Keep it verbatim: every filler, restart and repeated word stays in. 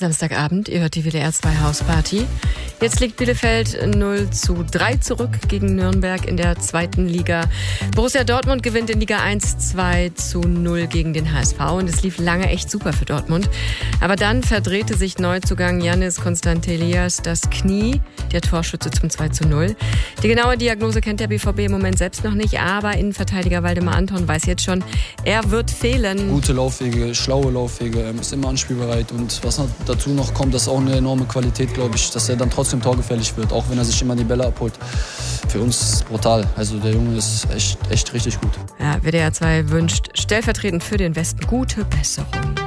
Samstagabend, ihr hört die W D R zwei Hausparty. Jetzt liegt Bielefeld null zu drei zurück gegen Nürnberg in der zweiten Liga. Borussia Dortmund gewinnt in Liga eins zwei zu null gegen den H S V und es lief lange echt super für Dortmund. Aber dann verdrehte sich Neuzugang Yannis Konstantelias das Knie, der Torschütze zum zwei zu null. Die genaue Diagnose kennt der B V B im Moment selbst noch nicht, aber Innenverteidiger Waldemar Anton weiß jetzt schon, er wird fehlen. Gute Laufwege, schlaue Laufwege, er ist immer anspielbereit und was dazu noch kommt, das ist auch eine enorme Qualität, glaube ich, dass er dann trotzdem torgefährlich wird, auch wenn er sich immer die Bälle abholt. Für uns ist es brutal. Also der Junge ist echt, echt richtig gut. Ja, W D R zwei wünscht stellvertretend für den Westen gute Besserung.